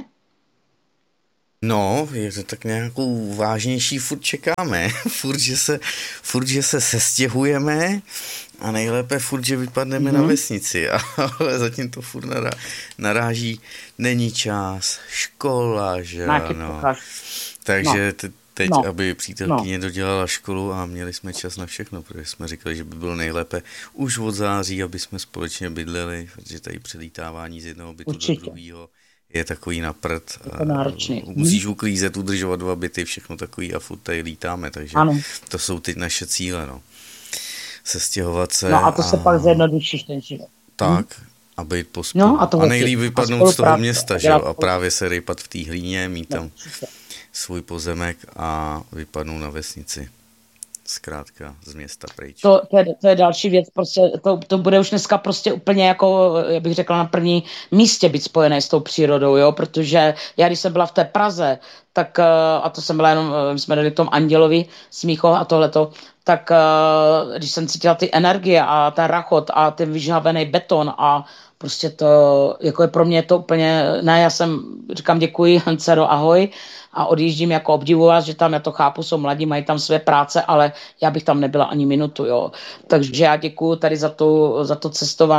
No, je to tak nějakou vážnější, furt čekáme, furt, že se sestěhujeme a nejlépe furt, že vypadneme na vesnici, ale zatím to furt naráží, není čas, škola, že ano. Takže teď, aby přítelkyně dodělala školu a měli jsme čas na všechno, protože jsme říkali, že by bylo nejlépe už od září, aby jsme společně bydleli, protože tady přelítávání z jednoho bytu do druhého je takový na prd. Musíš uklízet, udržovat 2 byty, všechno takový a furt tady lítáme, takže to jsou ty naše cíle, no. Sestěhovat se. No a to se pak zjednodušíš ten život. Tak, a být pospolu. No, a nejlíp vypadnout z toho města, že jo, a právě se rejpat v té hlíně, mít tam svůj pozemek a vypadnout na vesnici. Zkrátka z města pryč. To je další věc, prostě to bude už dneska prostě úplně jako, já bych řekla, na první místě být spojené s tou přírodou, jo, protože já, když jsem byla v té Praze, tak, a to jsem byla jenom, my jsme dali k tomu Andělovi Smíchov a tohleto, tak když jsem cítila ty energie a ten rachot a ten vyžhavený beton a prostě to, jako je pro mě to úplně, ne, já říkám děkuji, dcero, ahoj, a odjíždím jako obdivovat, že tam, já to chápu, jsou mladí, mají tam své práce, ale já bych tam nebyla ani minutu, jo. Takže já děkuju tady za to cestování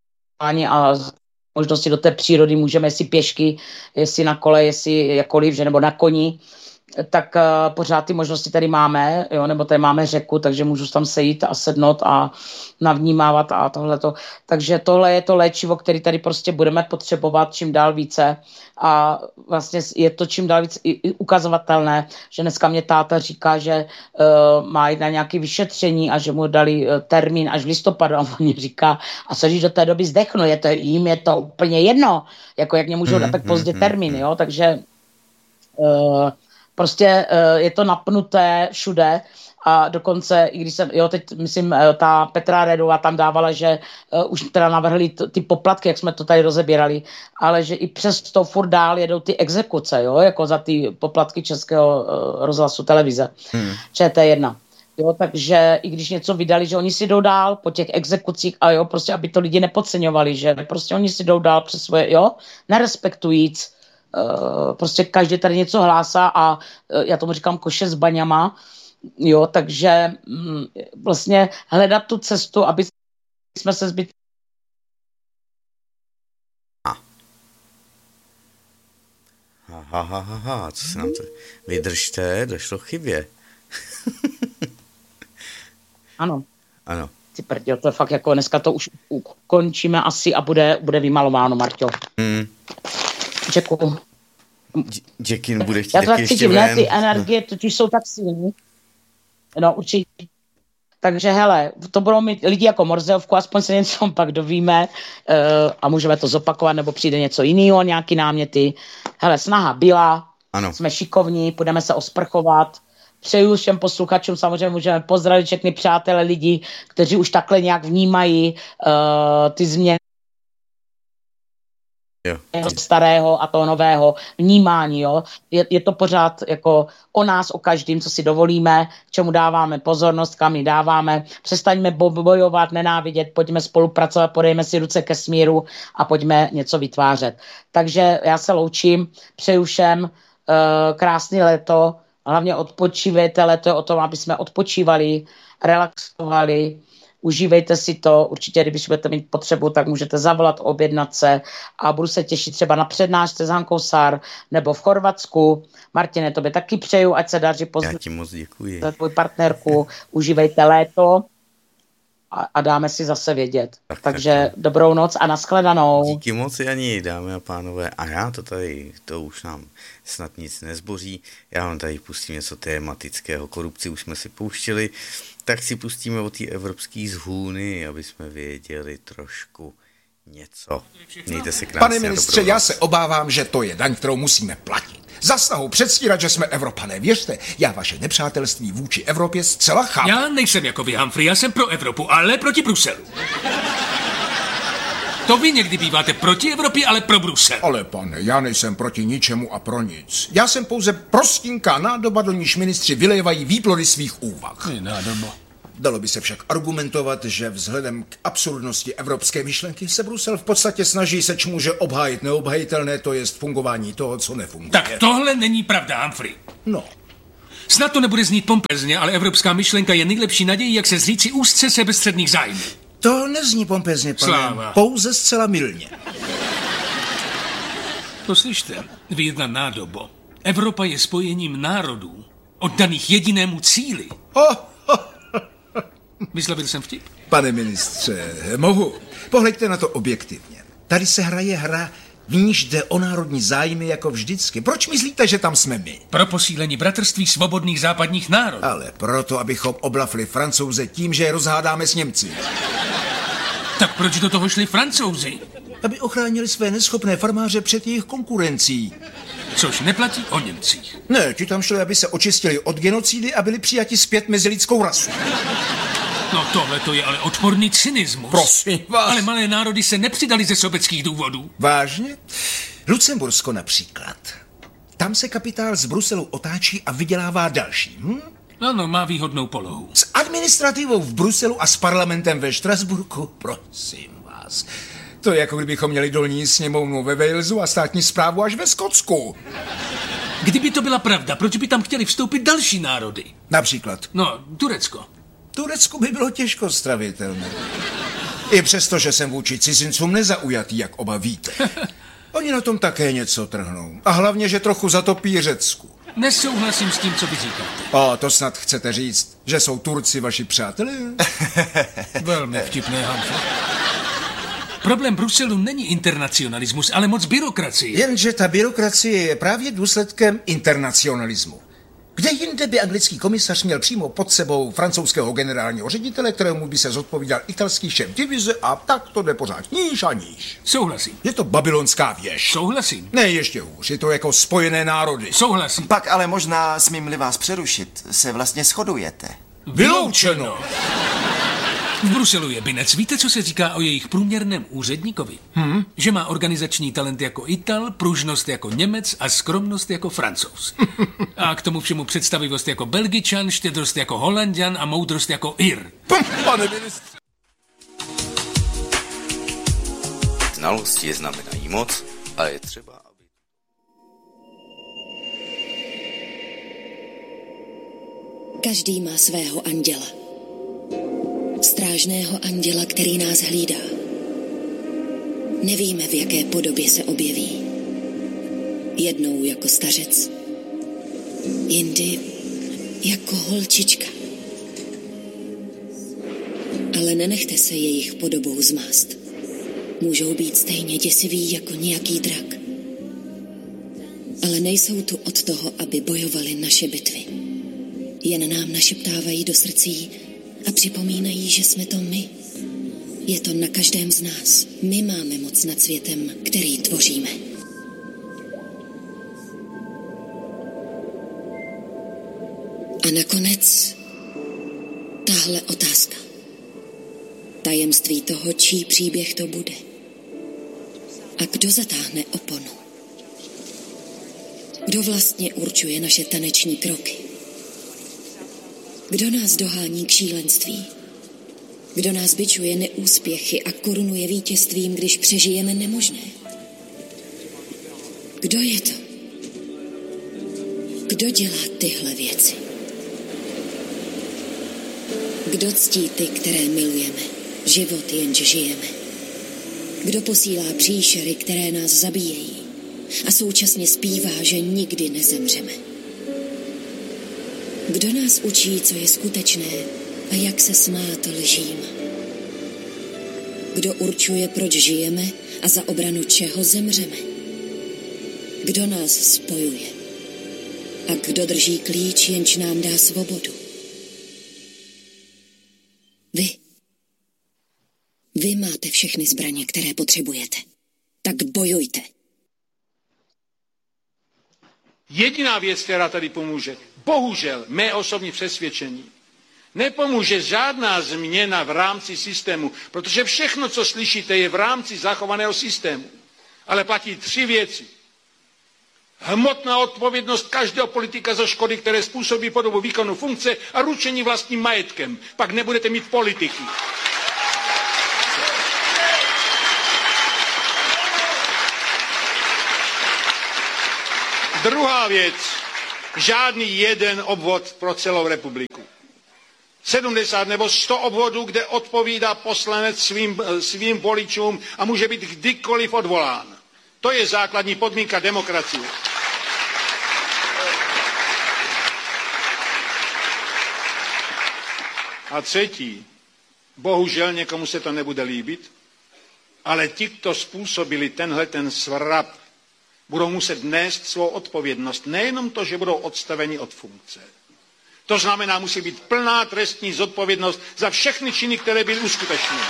a možnosti do té přírody, můžeme jestli pěšky, jestli na kole, jestli jakkoliv, že nebo na koni, tak pořád ty možnosti tady máme, jo, nebo tady máme řeku, takže můžu tam sejít a sednout a navnímávat a tohleto. Takže tohle je to léčivo, který tady prostě budeme potřebovat čím dál více a vlastně je to čím dál víc ukazovatelné, že dneska mě táta říká, že má jít na nějaké vyšetření a že mu dali termín až v listopadu a on mě říká, a co když do té doby zdechnu, jim je to úplně jedno, jako jak mě můžou dát tak pozdě termín, jo, takže prostě je to napnuté všude a dokonce, i když jsem, jo, teď myslím, ta Petra Redová tam dávala, že už teda navrhli ty poplatky, jak jsme to tady rozebírali, ale že i přes to furt dál jedou ty exekuce, jo, jako za ty poplatky Českého rozhlasu televize, ČT1. Jo, takže i když něco vydali, že oni si jdou dál po těch exekucích a jo, prostě aby to lidi nepodceňovali, že prostě oni si jdou dál přes svoje, jo, nerespektujíc prostě každý tady něco hlásá a já tomu říkám koše s baňama, jo, takže vlastně hledat tu cestu, aby jsme se zbyt. Co se nám to... Vydržte, došlo k chybě. Ano. Ty prděl, to je fakt jako dneska to už ukončíme asi a bude vymalováno, Marťo. Děkuju. Jackin bude chtít taky ještě ven. Ne, ty energie totiž jsou tak silný. No určitě. Takže hele, to budou mít lidi jako Morzeovku, aspoň se něco pak dovíme a můžeme to zopakovat, nebo přijde něco jiného, nějaký náměty. Hele, snaha byla, jsme šikovní, budeme se osprchovat. Přeju všem posluchačům, samozřejmě můžeme pozdravit všechny přátelé lidi, kteří už takhle nějak vnímají ty změny starého a toho nového vnímání, jo. Je to pořád jako o nás, o každém, co si dovolíme, k čemu dáváme pozornost, kam ji dáváme. Přestaňme bojovat, nenávidět, pojďme spolupracovat, podejme si ruce ke smíru a pojďme něco vytvářet. Takže já se loučím, přeju všem krásné léto, hlavně odpočívejte, léto je o tom, aby jsme odpočívali, relaxovali, užívejte si to, určitě, když budete mít potřebu, tak můžete zavolat, objednat se a budu se těšit třeba na přednášce s Hankou Sár nebo v Chorvatsku. Martine, tobě taky přeju, ať se daří Já ti moc děkuji. Za tvou partnerku, užívejte léto a dáme si zase vědět. Takže dobrou noc a nashledanou. Díky moc, Jani, dámy a pánové. A já to už nám snad nic nezboří. Já vám tady pustím něco tématického. Korupci už jsme si pouštěli, tak si pustíme o té evropské zhůny, aby jsme věděli trošku něco. Mějte se krásně. Pane ministře, já se obávám, že to je daň, kterou musíme platit. Za snahu předstírat, že jsme Evropané. Věřte, já vaše nepřátelství vůči Evropě zcela chápu. Já nejsem jako vy, Humphrey, já jsem pro Evropu, ale proti Bruselu. To vy někdy býváte proti Evropě, ale pro Brusel. Ale pane, já nejsem proti ničemu a pro nic. Já jsem pouze prostinká nádoba, do níž ministři vylévají výplody svých úvah. Nádoba. Dalo by se však argumentovat, že vzhledem k absurdnosti evropské myšlenky se Brusel v podstatě snaží sečmuže obhájit neobhajitelné, to jest fungování toho, co nefunguje. Tak tohle není pravda, Humphrey. No. Snad to nebude znít pompezně, ale evropská myšlenka je nejlepší nadějí, jak se zříci úzce sebestředných zájmů. To nezní pompezně, pane. Sláva. Pouze zcela mylně. Poslyšte, vy jedna nádobo. Evropa je spojením národů, oddaných jedinému cíli. Vyslovil jsem vtip? Pane ministře, mohu. Pohleďte na to objektivně. Tady se hraje hra, v níž jde o národní zájmy jako vždycky. Proč myslíte, že tam jsme my? Pro posílení bratrství svobodných západních národů. Ale proto, abychom oblafli Francouze tím, že je rozhádáme s Němci. Tak proč do toho šli Francouzi? Aby ochránili své neschopné farmáře před jejich konkurencí. Což neplatí o Němcích. Ne, ti tam šli, aby se očistili od genocidy a byli přijati zpět mezi lidskou rasu. No tohle to je ale odporný cynismus. Prosím vás. Ale malé národy se nepřidali ze sobeckých důvodů. Vážně? Lucembursko například. Tam se kapitál z Bruselu otáčí a vydělává další. Ano, má výhodnou polohu. S administrativou v Bruselu a s parlamentem ve Štrasburku? Prosím vás. To je jako kdybychom měli dolní sněmovnu ve Walesu a státní správu až ve Skotsku. Kdyby to byla pravda, proč by tam chtěli vstoupit další národy? Například? No, Turecko. Turecku by bylo těžko stravitelné. I přesto, že jsem vůči cizincům nezaujatý, jak oba víte. Oni na tom také něco trhnou. A hlavně, že trochu zatopí Řecku. Nesouhlasím s tím, co vy říkáte. A to snad chcete říct, že jsou Turci vaši přátelé? Velmi vtipné, Humphrey. Problém Bruselu není internacionalismus, ale moc byrokracie. Jenže ta byrokracie je právě důsledkem internacionalismu. Kde jinde by anglický komisař měl přímo pod sebou francouzského generálního ředitele, kterému by se zodpovídal italský šéf divize a tak to jde pořád níž a níž. Souhlasím. Je to babylonská věž. Souhlasím. Ne, ještě hůř, je to jako Spojené národy. Souhlasím. Pak ale možná, smím-li vás přerušit, se vlastně shodujete. Vyloučeno. V Bruselu je binec. Víte, co se říká o jejich průměrném úředníkovi? Že má organizační talent jako Ital, pružnost jako Němec a skromnost jako Francouz. A k tomu všemu představivost jako Belgičan, štědrost jako Holanďan a moudrost jako Ir. Pane ministře. Znalosti znamenají moc a je třeba, aby... Každý má svého anděla. Strážného anděla, který nás hlídá. Nevíme, v jaké podobě se objeví. Jednou jako stařec, jindy jako holčička. Ale nenechte se jejich podobou zmást. Můžou být stejně děsiví jako nějaký drak. Ale nejsou tu od toho, aby bojovali naše bitvy. Jen nám našeptávají do srdcí a připomínají, že jsme to my. Je to na každém z nás. My máme moc nad světem, který tvoříme. A nakonec tahle otázka. Tajemství toho, čí příběh to bude. A kdo zatáhne oponu? Kdo vlastně určuje naše taneční kroky? Kdo nás dohání k šílenství? Kdo nás bičuje neúspěchy a korunuje vítězstvím, když přežijeme nemožné? Kdo je to? Kdo dělá tyhle věci? Kdo ctí ty, které milujeme? Život jenž žijeme. Kdo posílá příšery, které nás zabíjejí a současně zpívá, že nikdy nezemřeme? Kdo nás učí, co je skutečné a jak se smát lžím? Kdo určuje, proč žijeme a za obranu čeho zemřeme? Kdo nás spojuje? A kdo drží klíč, jenž nám dá svobodu? Vy. Vy máte všechny zbraně, které potřebujete. Tak bojujte. Jediná věc, která tady pomůže, bohužel mé osobní přesvědčení, nepomůže žádná změna v rámci systému, protože všechno, co slyšíte, je v rámci zachovaného systému. Ale platí 3 věci. Hmotná odpovědnost každého politika za škody, které způsobí po dobu výkonu funkce a ručení vlastním majetkem. Pak nebudete mít politiky. Druhá věc. Žádný jeden obvod pro celou republiku. 70 nebo 100 obvodů, kde odpovídá poslanec svým voličům a může být kdykoliv odvolán. To je základní podmínka demokracie. A třetí, bohužel někomu se to nebude líbit, ale ti, kdo způsobili ten svrap, budou muset nést svou odpovědnost. Nejenom to, že budou odstaveni od funkce. To znamená, musí být plná trestní zodpovědnost za všechny činy, které byly uskutečněny.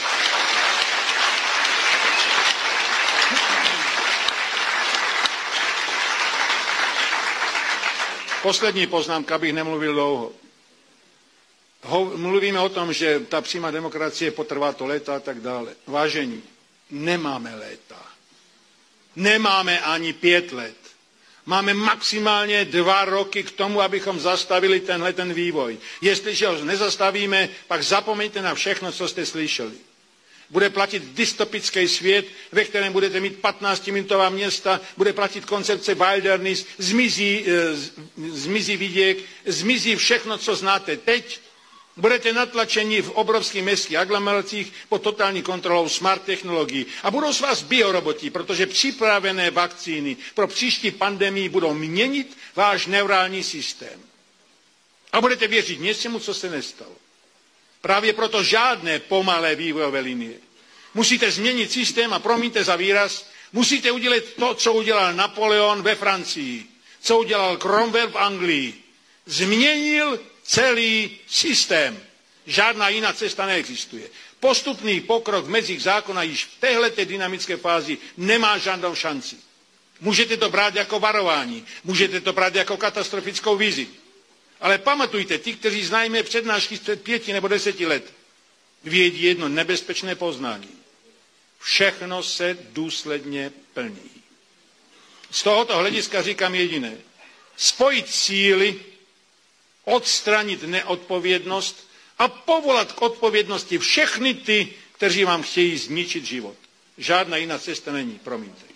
Poslední poznámka, abych nemluvil dlouho. Mluvíme o tom, že ta přímá demokracie potrvá to léta a tak dále. Vážení, nemáme léta. Nemáme ani 5 let. Máme maximálně 2 roky k tomu, abychom zastavili ten vývoj. Jestliže ho nezastavíme, pak zapomeňte na všechno, co jste slyšeli. Bude platit dystopický svět, ve kterém budete mít 15-minutová města, bude platit koncepce wilderness, zmizí viděk, zmizí všechno, co znáte teď. Budete natlačeni v obrovských městských aglomeracích pod totální kontrolou smart technologií. A budou z vás bioroboti, protože připravené vakcíny pro příští pandemii budou měnit váš neurální systém. A budete věřit něčemu, co se nestalo. Právě proto žádné pomalé vývojové linie. Musíte změnit systém a promiňte za výraz, musíte udělat to, co udělal Napoleon ve Francii, co udělal Cromwell v Anglii. Změnil celý systém. Žádná jiná cesta neexistuje. Postupný pokrok v mezích zákona již v téhleté dynamické fázi nemá žádnou šanci. Můžete to brát jako varování, můžete to brát jako katastrofickou vizi. Ale pamatujte, ti, kteří znají mé přednášky před 5 nebo 10 let, vědí jedno nebezpečné poznání. Všechno se důsledně plní. Z tohoto hlediska říkám jediné. Spojit síly, odstranit neodpovědnost a povolat k odpovědnosti všechny ty, kteří vám chtějí zničit život. Žádná jiná cesta není, promiňte.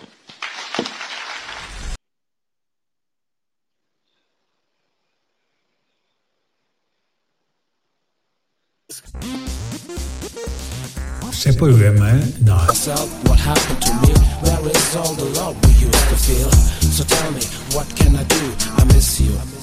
Přepojujeme na Where is all the love we used to feel? So tell me, what can I do? I miss you.